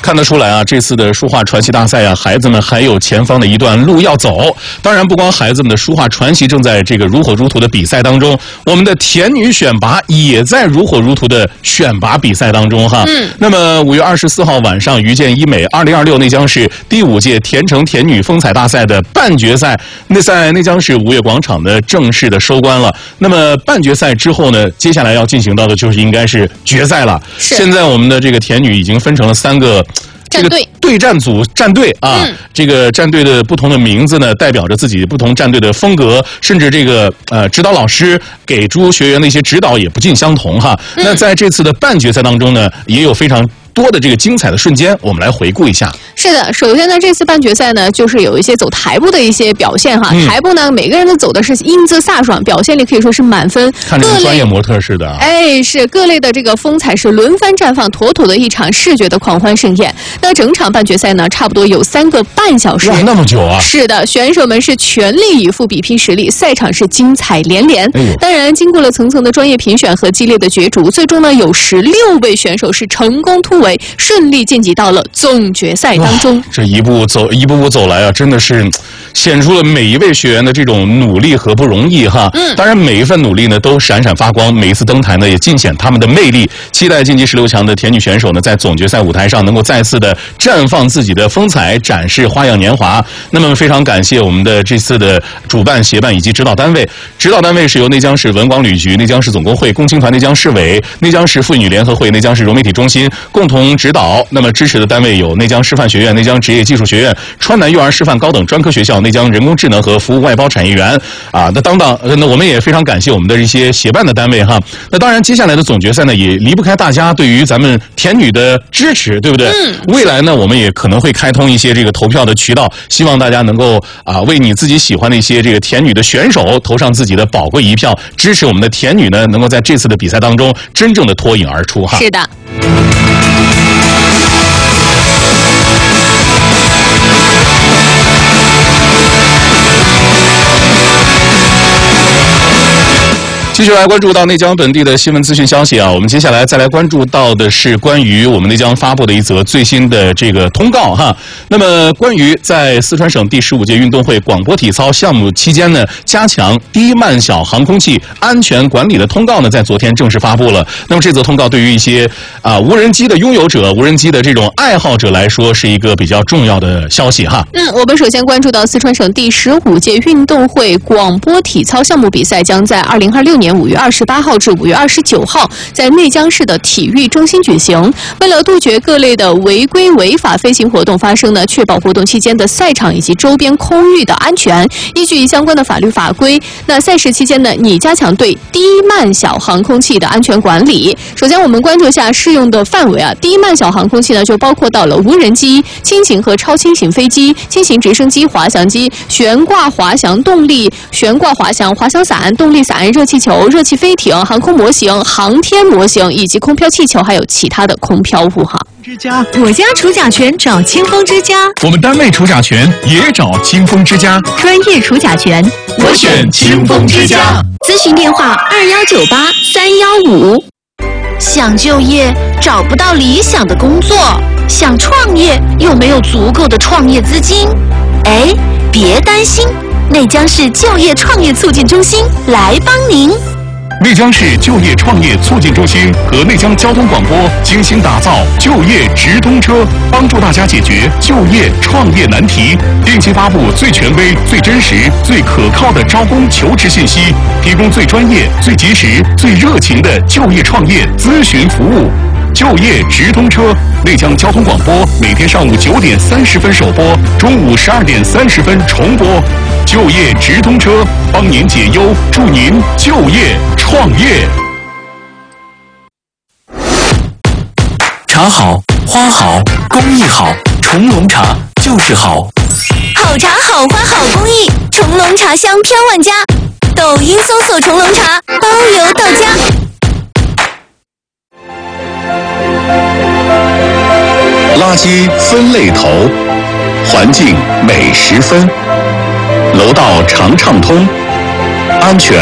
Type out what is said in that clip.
看得出来啊，这次的书画传奇大赛啊，孩子们还有前方的一段路要走。当然，不光孩子们的书画传奇正在这个如火如荼的比赛当中，我们的田女选拔也在如火如荼的选拔比赛当中哈。那么5月24号晚上，于建医美2026那将是第5届田城田女风采大赛的半决赛，那将是5月广场的正式的收官了。那么半决赛之后呢，接下来要进行到的就是应该是决赛了。现在我们的这个田女已经分成了3个。这个对战组战队啊，这个战队的不同的名字呢，代表着自己不同战队的风格，甚至这个指导老师给诸学员的一些指导也不尽相同哈。那在这次的半决赛当中呢，也有非常多的这个精彩的瞬间，我们来回顾一下。 是的，首先呢，这次半决赛呢，就是有一些走台步的一些表现哈。台步呢，每个人都走的是英姿飒爽，表现力可以说是满分。 看着专业模特似的。 哎，是各类的这个风采是轮番绽放，妥妥的一场视觉的狂欢盛宴。那整场半决赛呢，差不多有3个半小时。 哇，那么久啊！ 是的，选手们是全力以赴比拼实力，赛场是精彩连连。当然，经过了层层的专业评选和激烈的角逐，最终呢，有16位选手是成功突围，顺利晋级到了总决赛当中。 这一步步走来啊，真的是显出了每一位学员的这种努力和不容易哈。当然每一份努力呢都闪闪发光，每一次登台呢也尽显他们的魅力。期待晋级16强的田女选手呢，在总决赛舞台上能够再次的绽放自己的风采，展示花样年华。那么非常感谢我们的这次的主办、协办以及指导单位。指导单位是由内江市文广旅局、内江市总工会、共青团内江市委、内江市妇女联合会、内江市融媒体中心共同指导。那么支持的单位有内江师范学院、内江职业技术学院、川南幼儿师范高等专科学校、内江人工智能和服务外包产业园啊，那等等。那我们也非常感谢我们的一些协办的单位哈。那当然，接下来的总决赛呢，也离不开大家对于咱们田女的支持，对不对？未来呢，我们也可能会开通一些这个投票的渠道，希望大家能够为你自己喜欢的一些这个田女的选手投上自己的宝贵一票，支持我们的田女呢，能够在这次的比赛当中真正的脱颖而出哈。 是的。 继续来关注到内江本地的新闻资讯消息啊，我们接下来再来关注到的是关于我们内江发布的一则最新的这个通告哈。那么关于在四川省第15届运动会广播体操项目期间呢，加强低慢小航空器安全管理的通告呢，在昨天正式发布了。那么这则通告对于一些无人机的拥有者、无人机的这种爱好者来说，是一个比较重要的消息哈。 我们首先关注到四川省第15届运动会广播体操项目比赛将在2026年5月28号至5月29号在内江市的体育中心举行。为了杜绝各类的违规违法飞行活动发生呢，确保活动期间的赛场以及周边空域的安全，依据相关的法律法规，那赛事期间呢，拟加强对低慢小航空器的安全管理。首先我们关注一下适用的范围啊，低慢小航空器呢就包括到了无人机、轻型和超轻型飞机、轻型直升机、滑翔机、悬挂滑翔动力、悬挂滑翔、滑翔伞、动力伞、热气球、热气飞艇、航空模型、航天模型以及空飘气球，还有其他的空飘物哈。 之家，我家除甲醛找清风之家， 我们单位除甲醛也找清风之家， 专业除甲醛， 我选清风之家。 咨询电话2198-315。 想就业找不到理想的工作，想创业又没有足够的创业资金，哎，别担心，内江市就业创业促进中心来帮您。 内江市就业创业促进中心和内江交通广播精心打造就业直通车，帮助大家解决就业创业难题，定期发布最权威、最真实、最可靠的招工求职信息，提供最专业、最及时、最热情的就业创业咨询服务。就业直通车，内江交通广播每天上午9点30分首播，中午12点30分重播。就业直通车，帮您解忧，祝您就业创业。 茶好，花好，工艺好，重龙茶就是好。 好茶好花好工艺，重龙茶香飘万家。抖音搜索重龙茶，包邮到家。 垃圾分类头，环境每10分，楼道常畅通，安全